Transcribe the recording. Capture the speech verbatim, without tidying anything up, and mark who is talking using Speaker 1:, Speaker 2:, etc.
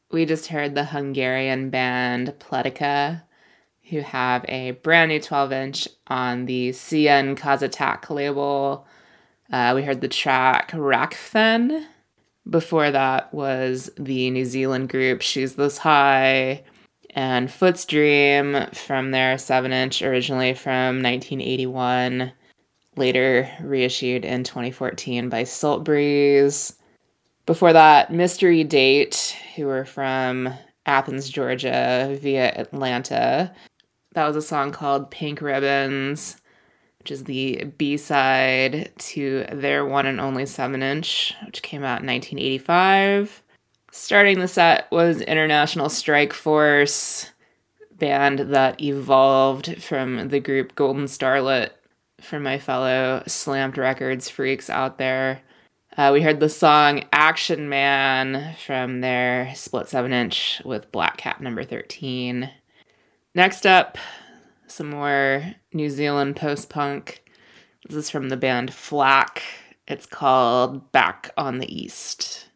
Speaker 1: We just heard the Hungarian band Pletica, who have a brand new twelve inch on the C N Kazatak label. Uh, we heard the track Rakfen. Before that was the New Zealand group Shoes This High and Foot's Dream from their seven inch, originally from nineteen eighty-one, later reissued in twenty fourteen by Salt Breeze. Before that, Mystery Date, who were from Athens, Georgia, via Atlanta. That was a song called Pink Ribbons, which is the B-side to their one and only seven inch, which came out in nineteen eighty-five. Starting the set was International Strike Force, band that evolved from the group Golden Starlet, for my fellow Slammed Records freaks out there. Uh, we heard the song Action Man from their split seven inch with Black Cat number thirteen. Next up, some more New Zealand post-punk. This is from the band Flack. It's called Back on the East.